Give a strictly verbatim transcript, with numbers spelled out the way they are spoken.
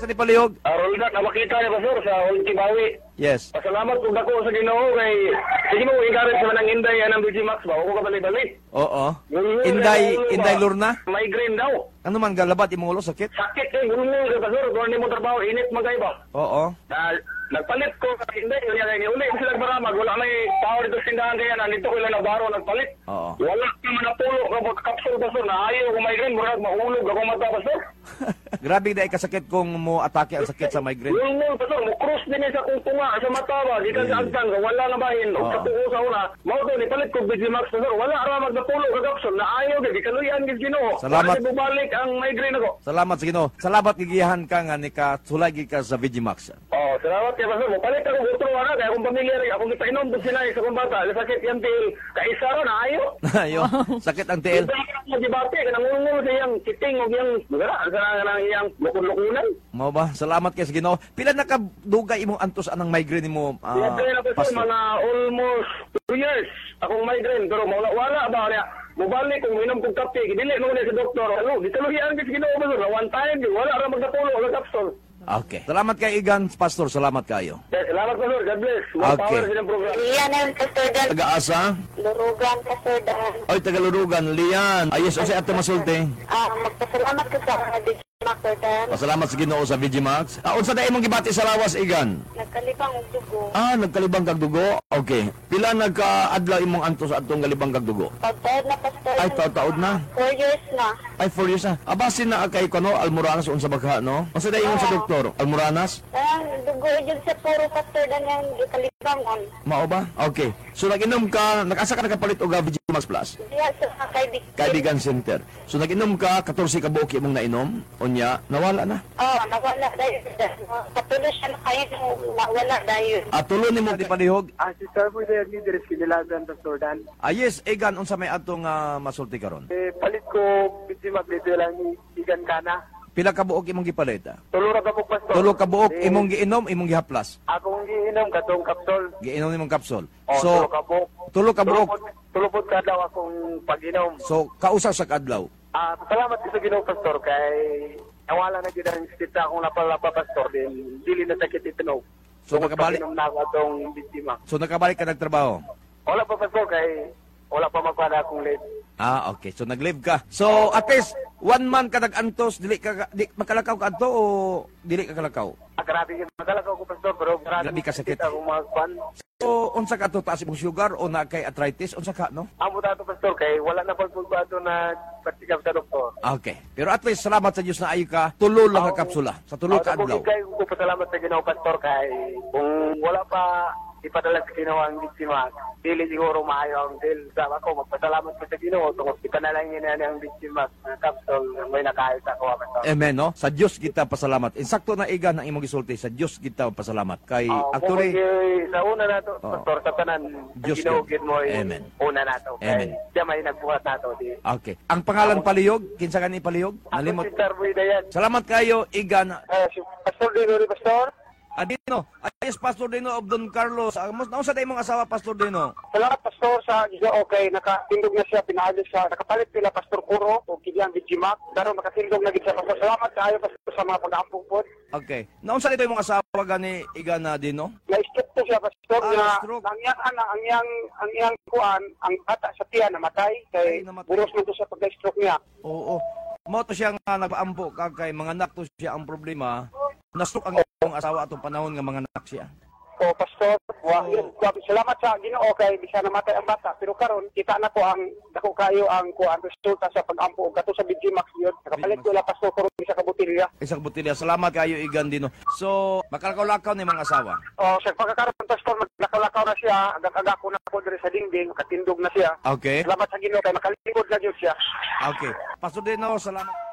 ka ni Palihog. Arol na, nakakita niya, Pastor, sa Ultibawi. Yes. Pasalamat kung dako sa Ginoo kay sige mo encourage sa manang Inday anang Digimax ba o ko balik-balik. Oo. Inday, Inday Lorna. Migraine daw. Ano man galabat imong ulo sakit? Sakit kay gulo ka Pastor, kung hindi mo trabaho init magay ba. Oo. Na nagpalit ko kay Inday, kaya kay uli sila maramag wala may tao dito sa tindahan kaya nandito ko lang nagbaro nagpalit. Oo. Wala ka man napulo ka kapsul Pastor na ayaw ko migraine murag mahulog ako mata Pastor. Grabe dai kasakit kung mo atake ang sakit sa migraine. Gulo Pastor, mo cross din sa kung tunga sa mata ba, di ka sa agtan wala na bahin o sa tuko sa una. Mao to ni palit ko Digimax Pastor, wala ra magnapulo ka kapsul na ayaw di kaluyan gid Ginoo. Salamat. Para bumalik ang migraine ako. Salamat sa Ginoo. Salamat gigiyahan ka nga ni ka sulay gid ka sa Digimax. Oh, salamat kay Pastor. Palit ako gutro ana kay akong pamilya rin akong ipainom din sila sa kong bata. Sakit yan til kaisa ra na ayo. Ayo, sakit ang tiil. Magibate ka nangungul sa iyang kiting og iyang magara sa nang iyang lukon-lukunan. Mao ba? Salamat kay sa Ginoo. Pila na ka dugay imong antos anang migraine nimo? Uh, Pila na Pastor mga almost two years akong migraine pero wala wala ba niya. Mubalik kung minom kong kape, dili mo na sa doktor. Ano, di kaluhian gid Ginoo Pastor. One time wala ra magnapulo og kapsul. Okay. Salamat kay Igan, Pastor. Salamat kayo. Yes, salamat Pastor. God bless. More Okay. power sa inyong program. Lian na yung Pastor Dan. Taga-asa? Lurugan, Pastor Dan. Oy, taga-Lurugan. Lian. Ayos, o si Ate Masulti. Ah, magpasalamat ko sa Digimax, Pastor Dan. Pasalamat sa Ginoo sa Digimax. Ah, unsa dai imong gibati sa lawas, Igan? Nagkalibang og dugo. Ah, nagkalibang kag dugo. Okay. Pila nagka-adlaw imong antos atong galibang kag dugo? Pagtaod na, Pastor. Ay, taod na. Four years na. Ay, four years na. Abasin na kay kono Almoranas unsa bagha, no? Unsa dai imong sa doktor? Almoranas? Ang dugo yun sa puro, Pastor Dan, yung ikalibangon. Mao ba? Okay. So nag-inom ka, nag-asa ka nakapalit og Digimax Plus? Diya sa mga kaibig. Kaibigan Center. So nag-inom ka, fourteen ka buok imong nainom, unya nawala na. Oo, nawala dahil. Patuloy siya na kayo nawala dahil. At tulo nimo di palihog. Ah, si Sir po dahil leader is kinilagan Pastor Dan. Ah, yes, Egan, unsa may atong uh, masulti karon? Eh, palit ko Digimax dito lang ni Igan Kana. Pila ka buok imong gipalita? Tulura ka po Pastor. Tulo ka buok Eh, imong giinom, imong gihaplas. Akong giinom katong kapsol. Giinom imong kapsul. O, So, tulo ka buok. tulo ka buok. Tulupod ka daw akong pag-inom. So, kausa sa kadlaw. Ah, salamat sa Ginoo Pastor kay nawala na gid ang stita akong napalapa Pastor din dili na sakit itinog. So, nakabalik, Pag-inom na ako atong Digimax. so nakabalik ka nagtrabaho. Wala pa Pastor kay wala pa magpada akong late. Ah, okay. So, nag-live ka. So, at least, one month ka nag-antos, dili ka, di, makalakaw ka anto o dili ka kalakaw? Ah, grabe yung magalakaw ko Pastor pero grabe, Grabe ka sakit. akong mga kwan. So, unsa ka to, taas imong sugar o na kay arthritis? Unsa ka, no? Amo dato Pastor kay wala na pagpulbado na patikap sa doktor. Okay. Pero at least, salamat sa Diyos na ayo ka, tulo lang ka kapsula. Sa tulo ka adlaw. Kay ko pasalamat sa Ginoo Pastor kay kung wala pa ipadala sa Ginoo ang biktima, dili siguro maayo ang deal. Sa ako magpasalamat pa sa Ginoo tungod ipanalangin na ang biktima na kapsul may nakahit ako Pastor. Amen, no? Sa Diyos kita pasalamat. Insakto na Igan ang imong gisulti. Sa Diyos kita pasalamat. Kay, Oh, actually, kung sa una nato Oh. Pastor sa tanan Diyos Ginoo yun. gid mo yung Amen. una nato. Amen. Kay siya may nagbuhat nato di. okay. Ang pangalan palihog, kinsa ka ni palihog? Ako Nalimot. si Tarboy Dayan. Salamat kayo, Igan. Ah, si Pastor Dino rin, Pastor. Adino, ayos Pastor Dino of Don Carlos. Ah, mas nausa day mong asawa Pastor Dino. Salamat Pastor sa Ginoo kay nakatindog na siya pinaagi sa nakapalit pila Pastor Kuro o Kilian Digimax. Pero nakatindog na gid siya Pastor. Salamat kaayo Pastor sa mga pag-ampong pod. Okay. Nausa day mong asawa gani Igan na Dino? Na-stroke to siya Pastor Ah, na na-stroke. ang iyang ana ang iyang ang iyang kuan ang bata sa tiyan namatay kay Ay, namatay. buros man to sa pag-stroke niya. Oo. Mo to siya nga nagpaampo ka kay mga anak to siya ang problema. Nastroke ang iyong asawa atong panahon nga mga anak siya. O Pastor, wa, wa- salamat sa Ginoo kay bisa namatay ang bata pero karon kita na ko ang dako kayo ang kuan resulta sa pag-ampo og kato sa Digimax yun. Nakapalit ko la Pastor Kuro sa kabutilya. Isang butilya. Salamat kayo Igan Dino. So, makalakaw-lakaw ni mga asawa. O sa pagkakaroon Pastor maglakaw-lakaw na siya, agak-agak ko na po diri sa dingding, katindog na siya. Okay. Salamat sa Ginoo kay makalingkod na Dios siya. Okay. Pastor Dino, salamat.